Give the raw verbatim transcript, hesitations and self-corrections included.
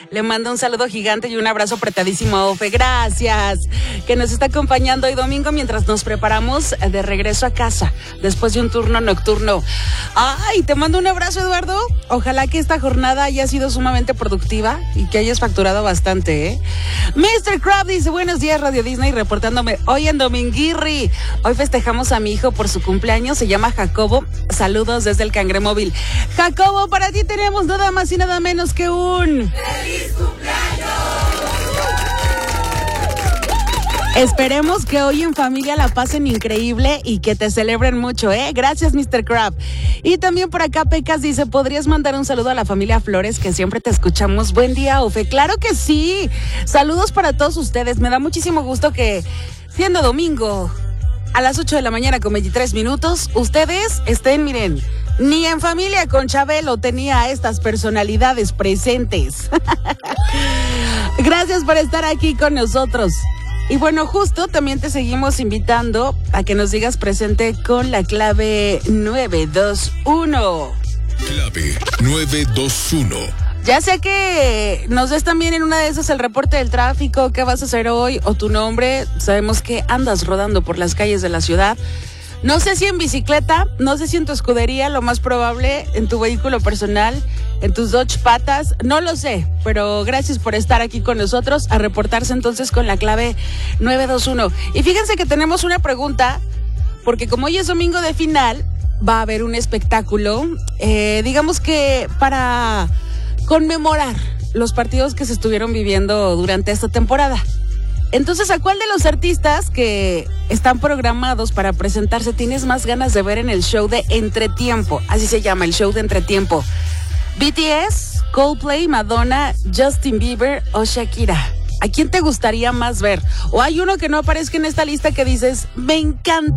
le manda un saludo gigante y un abrazo apretadísimo a Ofe. Gracias, que nos está acompañando hoy domingo mientras nos preparamos de regreso a casa después de un turno nocturno. Ay, te mando un abrazo, Eduardo. Ojalá que esta jornada haya sido sumamente productiva y que hayas facturado bastante, ¿eh? mister Crab dice, buenos días, Radio Disney, reportándome hoy en Dominguirri. Hoy festejamos a mi hijo por su cumpleaños, se llama Jacobo. Saludos desde el Cangre Móvil. Jacobo, para ti tenemos nada más y nada menos que un ¡feliz cumpleaños! Esperemos que hoy en familia la pasen increíble y que te celebren mucho, ¿eh? Gracias, mister Crab. Y también por acá Pecas dice, ¿podrías mandar un saludo a la familia Flores, que siempre te escuchamos? Buen día, Ofe. Claro que sí. Saludos para todos ustedes. Me da muchísimo gusto que, siendo domingo, a las ocho de la mañana con veintitrés minutos, ustedes estén, miren, ni en familia con Chabelo tenía a estas personalidades presentes. Gracias por estar aquí con nosotros. Y bueno, justo también te seguimos invitando a que nos digas presente con la clave nueve dos uno. Clave nueve dos uno. Ya sea que nos des también en una de esas el reporte del tráfico, qué vas a hacer hoy o tu nombre. Sabemos que andas rodando por las calles de la ciudad. No sé si en bicicleta, no sé si en tu escudería, lo más probable, en tu vehículo personal, en tus Dodge Patas, no lo sé, pero gracias por estar aquí con nosotros, a reportarse entonces con la clave nueve dos uno. Y fíjense que tenemos una pregunta, porque como hoy es domingo de final, va a haber un espectáculo, eh, digamos que para conmemorar los partidos que se estuvieron viviendo durante esta temporada. Entonces, ¿a cuál de los artistas que están programados para presentarse tienes más ganas de ver en el show de Entretiempo? Así se llama, el show de Entretiempo. B T S, Coldplay, Madonna, Justin Bieber o Shakira. ¿A quién te gustaría más ver? ¿O hay uno que no aparezca en esta lista que dices, me encanta?